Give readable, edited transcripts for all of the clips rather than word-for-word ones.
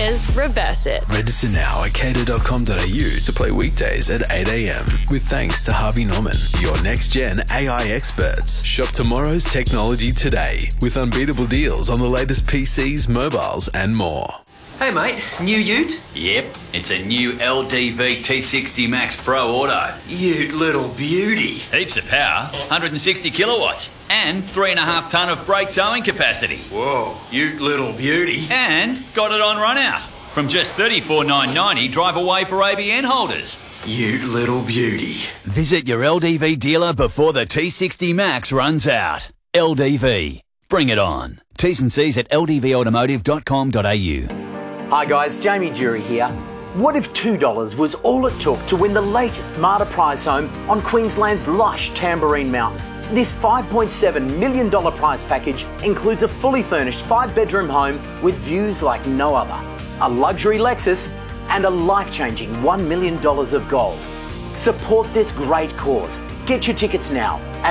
Cater's Reverse It. Register now at cater.com.au to play weekdays at 8 a.m. with thanks to Harvey Norman, your next-gen AI experts. Shop tomorrow's technology today with unbeatable deals on the latest PCs, mobiles and more. Hey mate, new ute? Yep, it's a new LDV T60 Max Pro Auto. Ute little beauty. Heaps of power, 160 kilowatts, and 3.5 tonne of brake towing capacity. Whoa, ute little beauty. And got it on run out. From just $34,990 drive away for ABN holders. Ute little beauty. Visit your LDV dealer before the T60 Max runs out. LDV. Bring it on. T's and C's at ldvautomotive.com.au. Hi guys, Jamie Jury here. What if $2 was all it took to win the latest Marta prize home on Queensland's lush Tamborine Mountain? This $5.7 million prize package includes a fully furnished 5-bedroom home with views like no other, a luxury Lexus and a life-changing $1 million of gold. Support this great cause. Get your tickets now at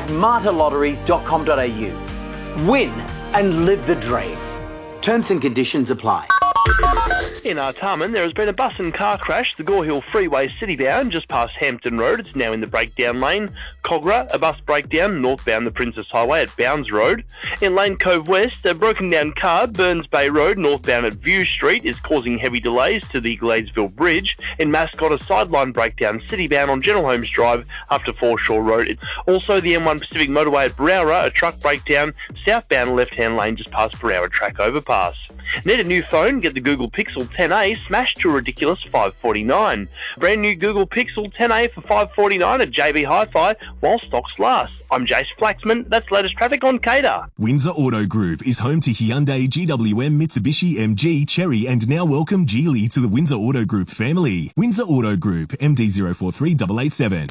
martalotteries.com.au. Win and live the dream. Terms and conditions apply. In Artarmon, there has been a bus and car crash. The Gore Hill Freeway citybound just past Hampton Road. It's now in the breakdown lane. Cogra, a bus breakdown northbound the Princess Highway at Bounds Road. In Lane Cove West, a broken down car, Burns Bay Road northbound at View Street, is causing heavy delays to the Gladesville Bridge. In Mascot, a sideline breakdown citybound on General Holmes Drive after Foreshore Road. Also, the M1 Pacific motorway at Browra, a truck breakdown southbound left-hand lane just past Browra track overpass. Need a new phone? Get the Google Pixel 10a smashed to a ridiculous $549. Brand new Google Pixel 10a for $549 at JB Hi-Fi while stocks last. I'm Jace Flaxman. That's latest traffic on Cater. Windsor Auto Group is home to Hyundai, GWM, Mitsubishi, MG, Chery, and now welcome Geely to the Windsor Auto Group family. Windsor Auto Group, MD043887.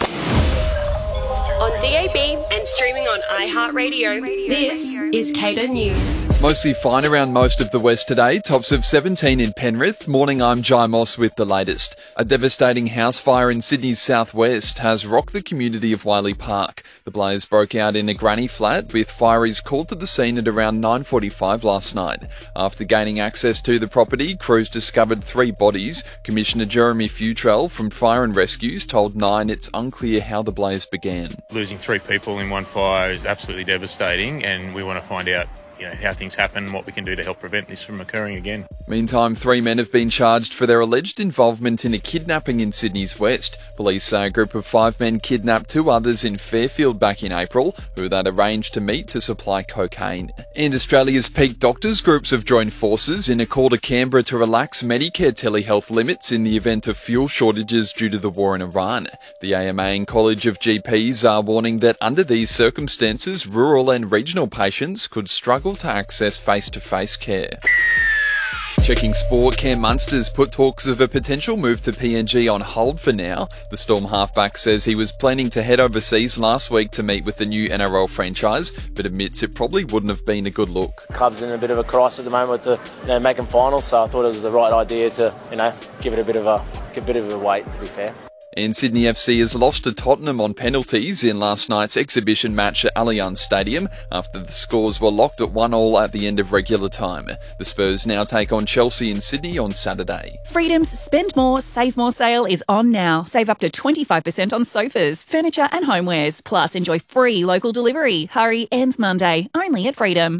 On DAB and streaming on iHeartRadio, this is Cater News. Mostly fine around most of the west today. Tops of 17 in Penrith. Morning, I'm Jai Moss with the latest. A devastating house fire in Sydney's southwest has rocked the community of Wiley Park. The blaze broke out in a granny flat, with fireys called to the scene at around 9:45 last night. After gaining access to the property, crews discovered 3 bodies. Commissioner Jeremy Futrell from Fire and Rescues told Nine it's unclear how the blaze began. Losing 3 people in one fire is absolutely devastating, and we want to find out how things happen, what we can do to help prevent this from occurring again. Meantime, 3 men have been charged for their alleged involvement in a kidnapping in Sydney's west. Police say a group of 5 men kidnapped 2 others in Fairfield back in April, who they'd arranged to meet to supply cocaine. And Australia's peak doctors groups have joined forces in a call to Canberra to relax Medicare telehealth limits in the event of fuel shortages due to the war in Iran. The AMA and College of GPs are warning that under these circumstances, rural and regional patients could struggle to access face-to-face care. Checking sport, Cam Munster's put talks of a potential move to PNG on hold for now. The Storm halfback says he was planning to head overseas last week to meet with the new NRL franchise, but admits it probably wouldn't have been a good look. Club's in a bit of a crisis at the moment with the making finals, so I thought it was the right idea to give it a bit of a wait, to be fair. And Sydney FC has lost to Tottenham on penalties in last night's exhibition match at Allianz Stadium after the scores were locked at 1-1 at the end of regular time. The Spurs now take on Chelsea in Sydney on Saturday. Freedom's Spend More, Save More sale is on now. Save up to 25% on sofas, furniture and homewares. Plus, enjoy free local delivery. Hurry, ends Monday. Only at Freedom.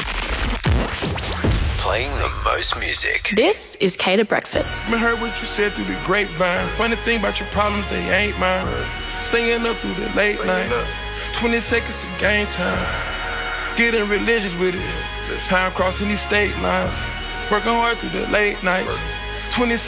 Playing the most music. This is Cater Breakfast. I heard what you said through the grapevine. Funny thing about your problems, they ain't mine. Staying up through the late night. 20 seconds to game time. Getting religious with it. How I'm crossing these state lines. Working hard through the late nights. 20